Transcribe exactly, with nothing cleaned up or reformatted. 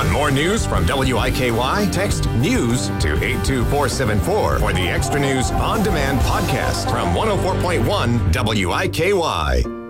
Want more news from W I K Y? Text news to eight two four seven four for the Extra News On Demand podcast from one oh four point one W I K Y.